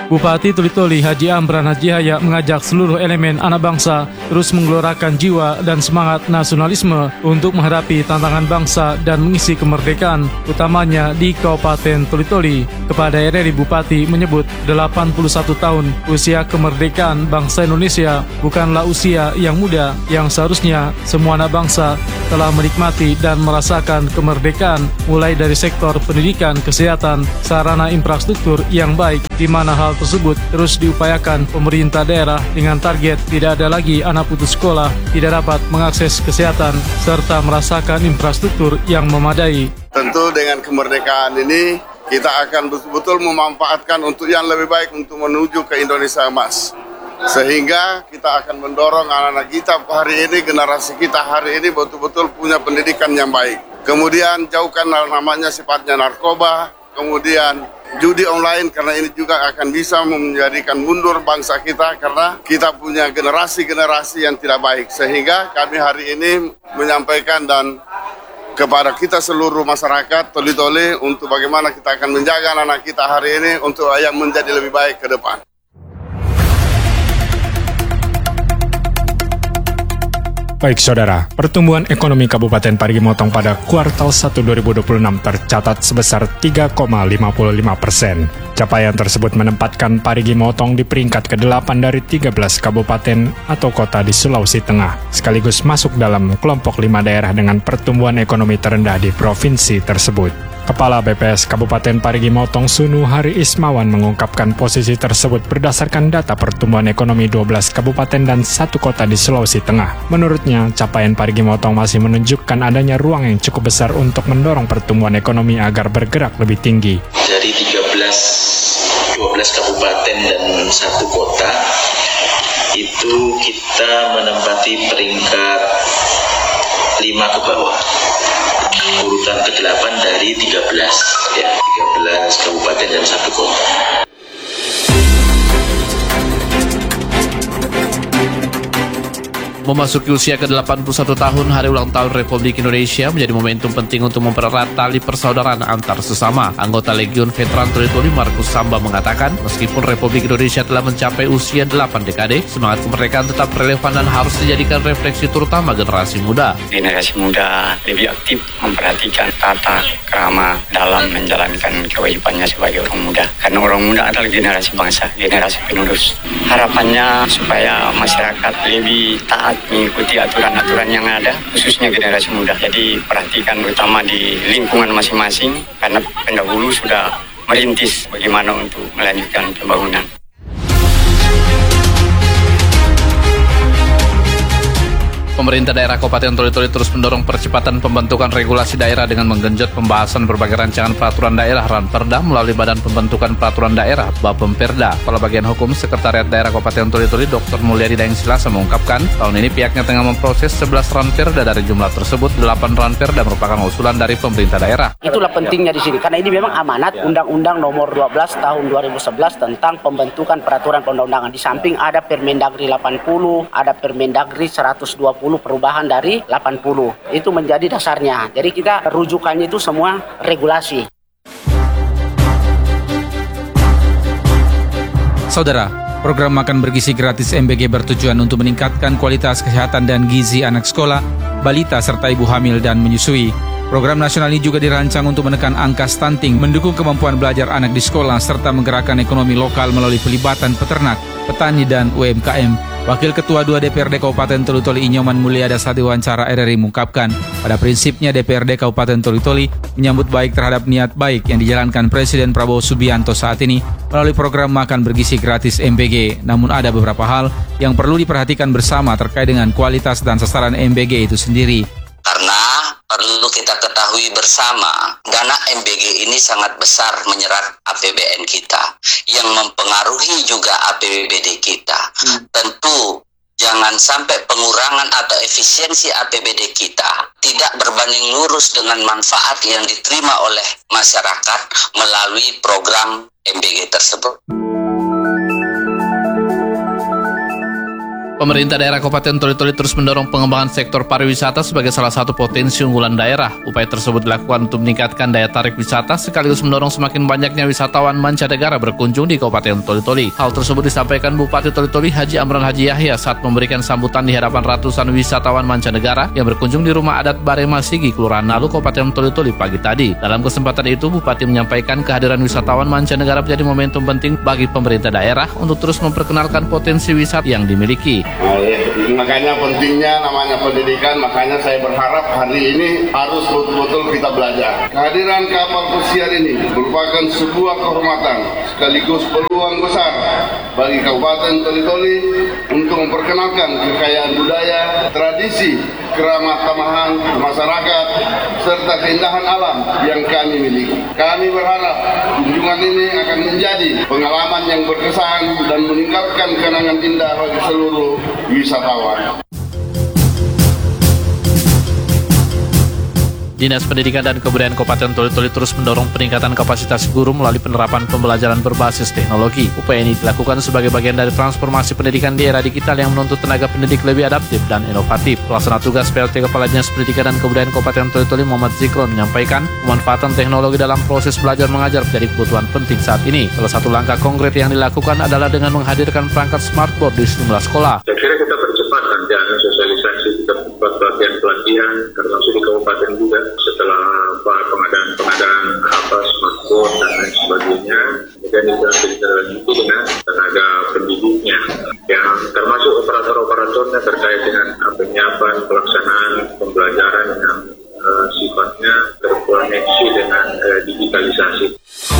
Bupati Toli-Toli Haji Amran Haji Haya mengajak seluruh elemen anak bangsa terus menggelorakan jiwa dan semangat nasionalisme untuk menghadapi tantangan bangsa dan mengisi kemerdekaan, utamanya di Kabupaten Toli-Toli. Kepada RRI, Bupati menyebut 81 tahun usia kemerdekaan bangsa Indonesia bukanlah usia yang muda, yang seharusnya semua anak bangsa telah menikmati dan merasakan kemerdekaan mulai dari sektor pendidikan, kesehatan, sarana infrastruktur yang baik, di mana hal tersebut terus diupayakan pemerintah daerah dengan target tidak ada lagi anak putus sekolah, tidak dapat mengakses kesehatan, serta merasakan infrastruktur yang memadai. Tentu dengan kemerdekaan ini kita akan betul-betul memanfaatkan untuk yang lebih baik untuk menuju ke Indonesia emas. Sehingga kita akan mendorong anak-anak kita hari ini, generasi kita hari ini betul-betul punya pendidikan yang baik. Kemudian jauhkan namanya sifatnya narkoba, kemudian judi online, karena ini juga akan bisa menjadikan mundur bangsa kita karena kita punya generasi-generasi yang tidak baik. Sehingga kami hari ini menyampaikan dan kepada kita seluruh masyarakat Toli-Toli untuk bagaimana kita akan menjaga anak-anak kita hari ini untuk yang menjadi lebih baik ke depan. Baik saudara, pertumbuhan ekonomi Kabupaten Parigi Motong pada kuartal 1 2026 tercatat sebesar 3,55%. Capaian tersebut menempatkan Parigi Motong di peringkat ke-8 dari 13 kabupaten atau kota di Sulawesi Tengah, sekaligus masuk dalam kelompok 5 daerah dengan pertumbuhan ekonomi terendah di provinsi tersebut. Kepala BPS Kabupaten Parigi Motong Sunu Hari Ismawan mengungkapkan posisi tersebut berdasarkan data pertumbuhan ekonomi 12 kabupaten dan 1 kota di Sulawesi Tengah. Menurutnya, capaian Parigi Motong masih menunjukkan adanya ruang yang cukup besar untuk mendorong pertumbuhan ekonomi agar bergerak lebih tinggi. Dari 12 kabupaten dan 1 kota, itu kita menempati peringkat 5 ke bawah. Urutan ke-8 dari 13 kabupaten dan 1 kota. Memasuki usia ke-81 tahun, hari ulang tahun Republik Indonesia menjadi momentum penting untuk mempererat tali persaudaraan antar sesama. Anggota Legiun Veteran Toli-Toli Markus Samba mengatakan, meskipun Republik Indonesia telah mencapai usia 8 dekade, semangat kemerdekaan tetap relevan dan harus dijadikan refleksi terutama generasi muda. Generasi muda lebih aktif memperhatikan tata krama dalam menjalankan kewajibannya sebagai orang muda. Karena orang muda adalah generasi bangsa, generasi penerus. Harapannya supaya masyarakat lebih taat mengikuti aturan-aturan yang ada, khususnya generasi muda. Jadi perhatikan utama di lingkungan masing-masing, karena pendahulu sudah merintis bagaimana untuk melanjutkan pembangunan. Pemerintah daerah Kabupaten Toli-Toli terus mendorong percepatan pembentukan regulasi daerah dengan menggenjot pembahasan berbagai rancangan peraturan daerah Ranperda melalui Badan Pembentukan Peraturan Daerah Bapemperda. Kepala Bagian Hukum Sekretariat Daerah Kabupaten Toli-Toli Dr. Mulyadi Daeng Silasa mengungkapkan, tahun ini pihaknya tengah memproses 11 Ranperda. Dari jumlah tersebut, 8 Ranperda merupakan usulan dari pemerintah daerah. Itulah pentingnya di sini, karena ini memang amanat Undang-Undang Nomor 12 Tahun 2011 tentang pembentukan peraturan perundang-undangan. Di samping ada Permendagri 80, ada Permendagri 120 perubahan dari 80. Itu menjadi dasarnya. Jadi kita rujukannya itu semua regulasi. Saudara, program makan bergizi gratis MBG bertujuan untuk meningkatkan kualitas kesehatan dan gizi anak sekolah, balita serta ibu hamil dan menyusui. Program nasional ini juga dirancang untuk menekan angka stunting, mendukung kemampuan belajar anak di sekolah, serta menggerakkan ekonomi lokal melalui pelibatan peternak, petani, dan UMKM. Wakil Ketua 2 DPRD Kabupaten Toli-Toli Inyoman Mulyada saat diwawancara RRI mengungkapkan, pada prinsipnya DPRD Kabupaten Toli-Toli menyambut baik terhadap niat baik yang dijalankan Presiden Prabowo Subianto saat ini melalui program makan bergizi gratis MBG. Namun ada beberapa hal yang perlu diperhatikan bersama terkait dengan kualitas dan sasaran MBG itu sendiri. Karena perlu kita ketahui bersama, dana MBG ini sangat besar menyerap APBN kita, yang mempengaruhi juga APBD kita. Tentu jangan sampai pengurangan atau efisiensi APBD kita tidak berbanding lurus dengan manfaat yang diterima oleh masyarakat melalui program MBG tersebut. Pemerintah daerah Kabupaten Toli-Toli terus mendorong pengembangan sektor pariwisata sebagai salah satu potensi unggulan daerah. Upaya tersebut dilakukan untuk meningkatkan daya tarik wisata sekaligus mendorong semakin banyaknya wisatawan mancanegara berkunjung di Kabupaten Toli-Toli. Hal tersebut disampaikan Bupati Toli-Toli Haji Amran Haji Yahya saat memberikan sambutan di hadapan ratusan wisatawan mancanegara yang berkunjung di Rumah Adat Barema Sigi, Kelurahan Nalu, Kabupaten Toli-Toli pagi tadi. Dalam kesempatan itu, Bupati menyampaikan kehadiran wisatawan mancanegara menjadi momentum penting bagi pemerintah daerah untuk terus memperkenalkan potensi wisata yang dimiliki. Makanya pentingnya namanya pendidikan, makanya saya berharap hari ini harus betul-betul kita belajar. Kehadiran kapal pesiar ini merupakan sebuah kehormatan sekaligus peluang besar bagi Kabupaten Toli-Toli untuk memperkenalkan kekayaan budaya, tradisi, keramah tamahan masyarakat, serta keindahan alam yang kami miliki. Kami berharap kunjungan ini akan menjadi pengalaman yang berkesan dan meningkatkan kenangan indah bagi seluruh wisatawan. Dinas Pendidikan dan Kebudayaan Kabupaten Toli-Toli terus mendorong peningkatan kapasitas guru melalui penerapan pembelajaran berbasis teknologi. Upaya ini dilakukan sebagai bagian dari transformasi pendidikan di era digital yang menuntut tenaga pendidik lebih adaptif dan inovatif. Pelaksana tugas PLT Kepala Dinas Pendidikan dan Kebudayaan Kabupaten Toli-Toli Muhammad Zikron menyampaikan pemanfaatan teknologi dalam proses belajar mengajar menjadi kebutuhan penting saat ini. Salah satu langkah konkret yang dilakukan adalah dengan menghadirkan perangkat smartboard di sejumlah sekolah. Saya kira kita percepat rancangan sosialisasi, kita buat pelatihan termasuk di kabupaten juga setelah pengadaan smartboard dan lain sebagainya. Kemudian ditindaklanjuti dengan tenaga pendidiknya yang termasuk operator-operatornya terkait dengan penyiapan pelaksanaan pembelajaran yang sifatnya terkoneksi dengan digitalisasi.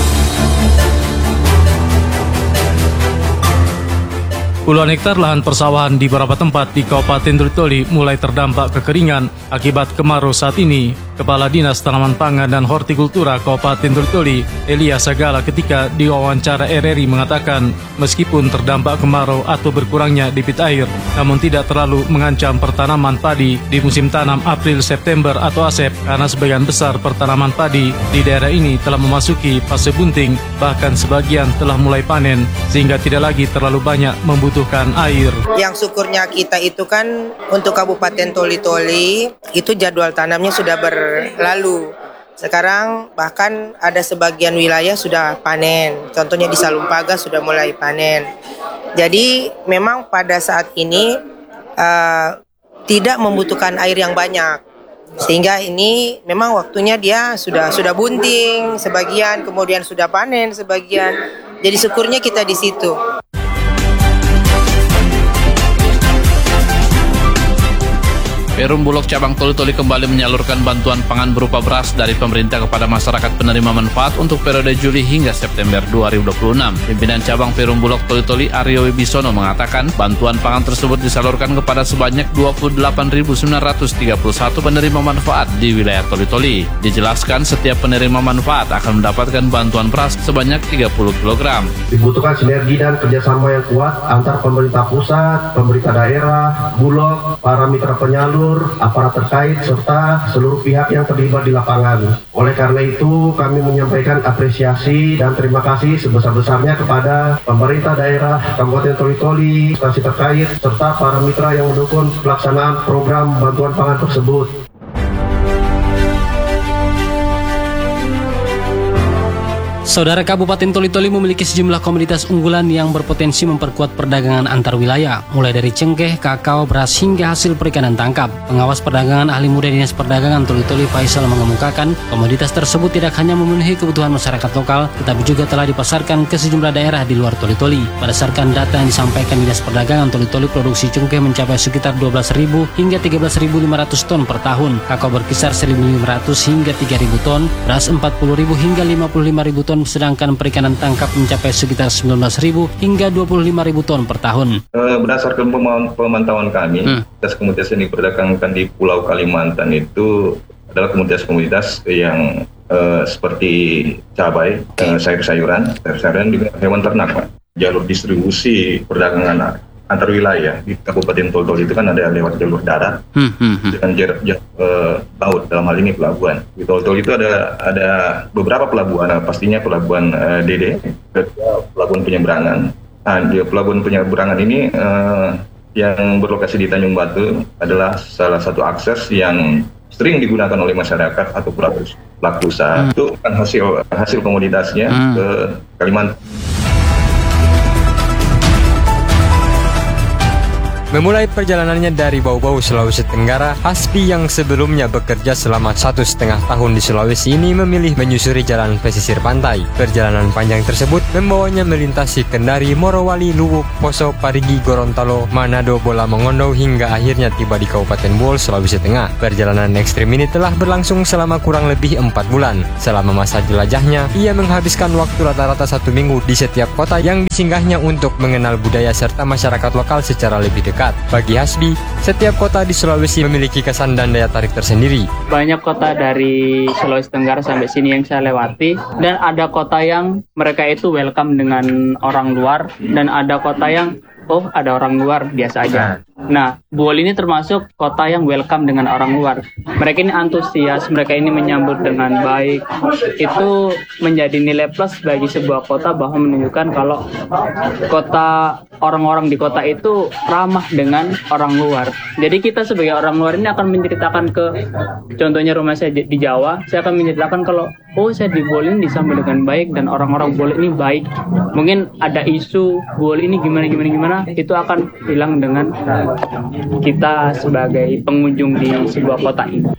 Puluhan hektar lahan persawahan di beberapa tempat di Kabupaten Toli-Toli mulai terdampak kekeringan akibat kemarau saat ini. Kepala Dinas Tanaman Pangan dan Hortikultura Kabupaten Toli-Toli, Elia Sagala, ketika diwawancara RRI mengatakan meskipun terdampak kemarau atau berkurangnya debit air, namun tidak terlalu mengancam pertanaman padi di musim tanam April-September atau ASEP karena sebagian besar pertanaman padi di daerah ini telah memasuki fase bunting, bahkan sebagian telah mulai panen sehingga tidak lagi terlalu banyak membutuhkan air. Yang syukurnya kita itu kan untuk Kabupaten Toli-Toli itu jadwal tanamnya sudah berlalu. Sekarang bahkan ada sebagian wilayah sudah panen. Contohnya di Salumpaga sudah mulai panen. Jadi memang pada saat ini tidak membutuhkan air yang banyak. Sehingga ini memang waktunya dia sudah bunting sebagian, kemudian sudah panen sebagian. Jadi syukurnya kita di situ. Perum Bulog Cabang Toli-Toli kembali menyalurkan bantuan pangan berupa beras dari pemerintah kepada masyarakat penerima manfaat untuk periode Juli hingga September 2026. Pimpinan Cabang Perum Bulog Toli-Toli Aryo Wibisono mengatakan bantuan pangan tersebut disalurkan kepada sebanyak 28.931 penerima manfaat di wilayah Toli-Toli. Dijelaskan setiap penerima manfaat akan mendapatkan bantuan beras sebanyak 30 kg. Dibutuhkan sinergi dan kerjasama yang kuat antar pemerintah pusat, pemerintah daerah, Bulog, para mitra penyalur, aparat terkait, serta seluruh pihak yang terlibat di lapangan. Oleh karena itu, kami menyampaikan apresiasi dan terima kasih sebesar-besarnya kepada pemerintah daerah Kabupaten Toli-Toli, instansi terkait, serta para mitra yang mendukung pelaksanaan program bantuan pangan tersebut. Saudara, Kabupaten Toli-Toli memiliki sejumlah komoditas unggulan yang berpotensi memperkuat perdagangan antar wilayah, mulai dari cengkeh, kakao, beras, hingga hasil perikanan tangkap. Pengawas perdagangan ahli muda Dinas Perdagangan Toli-Toli Faisal mengemukakan, komoditas tersebut tidak hanya memenuhi kebutuhan masyarakat lokal, tetapi juga telah dipasarkan ke sejumlah daerah di luar Toli-Toli. Berdasarkan data yang disampaikan Dinas Perdagangan Toli-Toli, produksi cengkeh mencapai sekitar 12.000 hingga 13.500 ton per tahun, kakao berkisar 1.500 hingga 3.000 ton, beras 40.000 hingga 55.000 ton, sedangkan perikanan tangkap mencapai sekitar 19.000 hingga 25.000 ton per tahun. Berdasarkan pemantauan kami, komoditas yang diperdagangkan di Pulau Kalimantan itu adalah komoditas yang seperti cabai, sayur-sayuran, juga hewan ternak, Pak. Jalur distribusi perdagangan antar wilayah di Kabupaten Toli-Toli itu kan ada lewat jalur darat dengan jarak laut, dalam hal ini pelabuhan. Di Toli-Toli itu ada beberapa pelabuhan, pastinya pelabuhan Dede, pelabuhan penyeberangan. Nah, di pelabuhan penyeberangan ini yang berlokasi di Tanjung Batu adalah salah satu akses yang sering digunakan oleh masyarakat atau pelaku usaha untuk hasil komoditasnya ke Kalimantan. Memulai perjalanannya dari Bau-Bau, Sulawesi Tenggara, Hasbi yang sebelumnya bekerja selama 1,5 tahun di Sulawesi ini memilih menyusuri jalan pesisir pantai. Perjalanan panjang tersebut membawanya melintasi Kendari, Morowali, Luwuk, Poso, Parigi, Gorontalo, Manado, Bola Mongondo hingga akhirnya tiba di Kabupaten Bol, Sulawesi Tengah. Perjalanan ekstrim ini telah berlangsung selama kurang lebih 4 bulan. Selama masa jelajahnya, ia menghabiskan waktu rata-rata 1 minggu di setiap kota yang disinggahnya untuk mengenal budaya serta masyarakat lokal secara lebih dekat. Bagi Hasbi, setiap kota di Sulawesi memiliki kesan dan daya tarik tersendiri. Banyak kota dari Sulawesi Tenggara sampai sini yang saya lewati, dan ada kota yang mereka itu welcome dengan orang luar, dan ada kota yang ada orang luar biasa aja. Nah, Bol ini termasuk kota yang welcome dengan orang luar. Mereka ini antusias, mereka ini menyambut dengan baik. Itu menjadi nilai plus bagi sebuah kota bahwa menunjukkan kalau orang-orang di kota itu ramah dengan orang luar. Jadi kita sebagai orang luar ini akan menceritakan contohnya rumah saya di Jawa, saya akan menceritakan kalau saya di Bol ini disambut dengan baik dan orang-orang Bol ini baik. Mungkin ada isu Bol ini gimana, itu akan hilang dengan kita sebagai pengunjung di sebuah kota ini.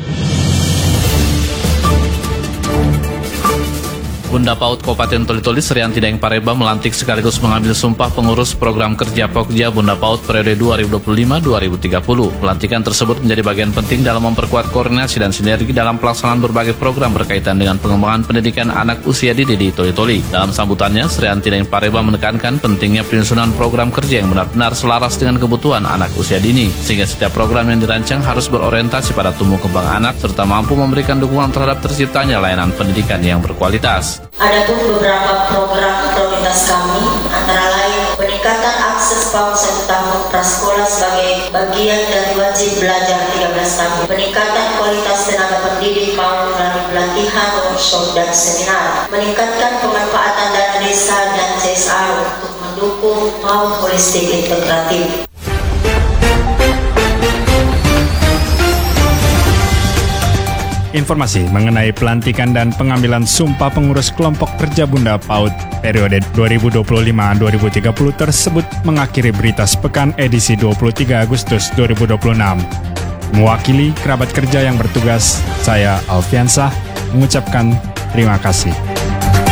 Bunda PAUD Kabupaten Toli-Toli Serianti Daeng Pareba melantik sekaligus mengambil sumpah pengurus program kerja Pokja Bunda PAUD periode 2025-2030. Pelantikan tersebut menjadi bagian penting dalam memperkuat koordinasi dan sinergi dalam pelaksanaan berbagai program berkaitan dengan pengembangan pendidikan anak usia dini di Toli-Toli. Dalam sambutannya, Serianti Daeng Pareba menekankan pentingnya penyusunan program kerja yang benar-benar selaras dengan kebutuhan anak usia dini, sehingga setiap program yang dirancang harus berorientasi pada tumbuh kembang anak serta mampu memberikan dukungan terhadap terciptanya layanan pendidikan yang berkualitas. Adapun beberapa program prioritas kami antara lain peningkatan akses PAUD 1 tahun prasekolah sebagai bagian dari wajib belajar 13 tahun, peningkatan kualitas tenaga pendidik PAUD melalui pelatihan, workshop, dan seminar, meningkatkan pemanfaatan dana desa dan CSR untuk mendukung PAUD holistik integratif. Informasi mengenai pelantikan dan pengambilan sumpah pengurus kelompok kerja Bunda PAUD periode 2025-2030 tersebut mengakhiri berita sepekan edisi 23 Agustus 2026. Mewakili kerabat kerja yang bertugas, saya Alfiansah mengucapkan terima kasih.